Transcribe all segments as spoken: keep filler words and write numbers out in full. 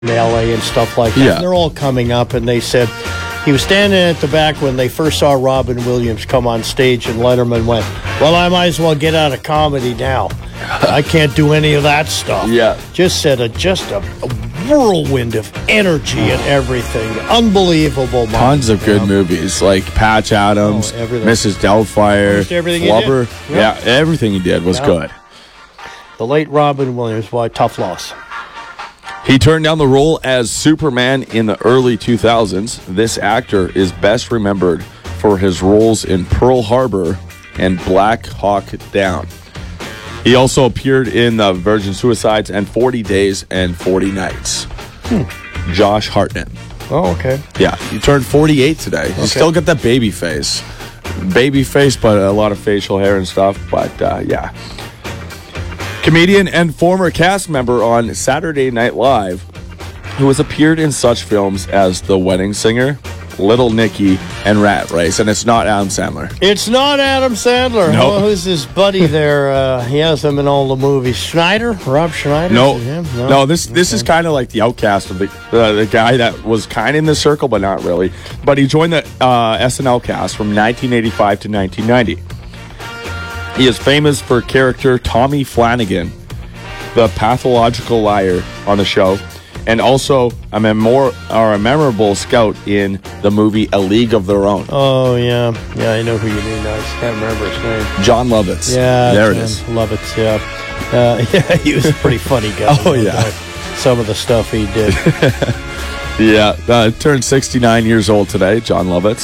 L A and stuff like that. Yeah. And they're all coming up, and they said he was standing at the back when they first saw Robin Williams come on stage, and Letterman went, well, I might as well get out of comedy now. I can't do any of that stuff. Yeah. Just said a, just a, a whirlwind of energy and everything. Unbelievable. Tons of good yeah. movies, like Patch Adams, Oh, everything. Missus Doubtfire, Almost everything he Flubber. did. Yeah. Yeah. everything he did was Yeah. good. The late Robin Williams, boy, tough loss. He turned down the role as Superman in the early two thousands. This actor is best remembered for his roles in Pearl Harbor and Black Hawk Down. He also appeared in the Virgin Suicides and forty days and forty nights. Hmm. Josh Hartnett. Oh, okay. Yeah, he turned forty-eight today. He's Okay. still got that baby face. Baby face, but a lot of facial hair and stuff. But, uh, yeah. Comedian and former cast member on Saturday Night Live, who has appeared in such films as The Wedding Singer, Little Nicky, and Rat Race. And it's not Adam Sandler. It's not Adam Sandler. No. Well, who's his buddy there? Uh, he has him in all the movies. Schneider? Rob Schneider? No, Is it him? no, this this is kind of like the outcast of the uh, the guy that was kind of in the circle, but not really. But he joined the uh, S N L cast from nineteen eighty-five to nineteen ninety. He is famous for character Tommy Flanagan, the pathological liar on the show, and also a memor- or a memorable scout in the movie A League of Their Own. Oh, yeah. Yeah, I know who you mean. I just can't remember his name. John Lovitz. Yeah. there it John is. Lovitz, yeah. Uh, yeah, he was a pretty funny guy. Oh, yeah. Some of the stuff he did. Yeah, uh, turned sixty-nine years old today, John Lovitz.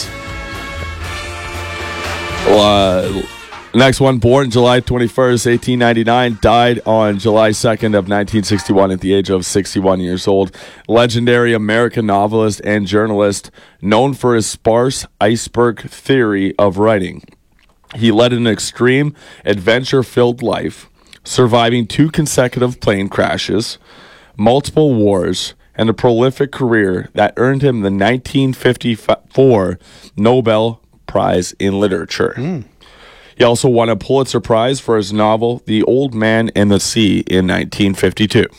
Uh, next one, born July twenty-first, eighteen ninety-nine, died on July second of nineteen sixty-one at the age of sixty-one years old. Legendary American novelist and journalist, known for his sparse iceberg theory of writing. He led an extreme, adventure-filled life, surviving two consecutive plane crashes, multiple wars, and a prolific career that earned him the nineteen fifty-four Nobel Prize in Literature. Mm. He also won a Pulitzer Prize for his novel The Old Man and the Sea in nineteen fifty-two.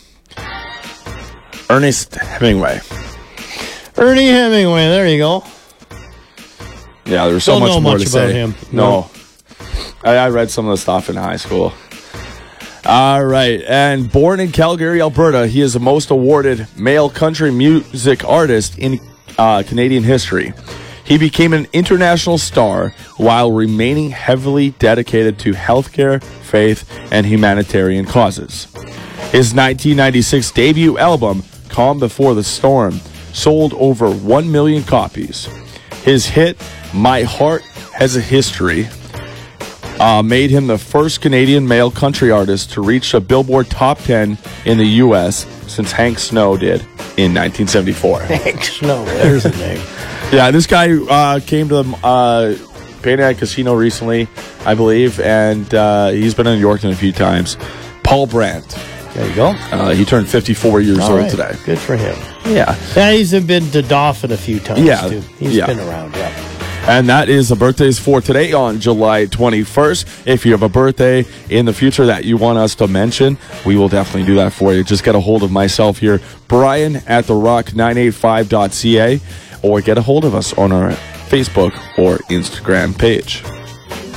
Ernest Hemingway. Ernie Hemingway, there you go. Yeah, there's so Don't much know more much to about say. him. No. No. I, I read some of the stuff in high school. All right. And born in Calgary, Alberta, he is the most awarded male country music artist in uh, Canadian history. He became an international star while remaining heavily dedicated to healthcare, faith, and humanitarian causes. His nineteen ninety-six debut album, Calm Before the Storm, sold over one million copies. His hit, My Heart Has a History, uh, made him the first Canadian male country artist to reach the Billboard Top ten in the U S since Hank Snow did in nineteen seventy-four. Hank Snow, there's a name. Yeah, this guy uh, came to the uh, Painted Casino recently, I believe, and uh, he's been in Yorkton a few times. Paul Brandt. There you go. Uh, he turned fifty-four years All old right. today. Good for him. Yeah. Yeah, he's been to Dauphin a few times, Yeah. too. He's Yeah. been around, yeah. And that is the birthdays for today on July twenty-first. If you have a birthday in the future that you want us to mention, we will definitely do that for you. Just get a hold of myself here, Brian at the rock nine eighty-five dot c a, or get a hold of us on our Facebook or Instagram page.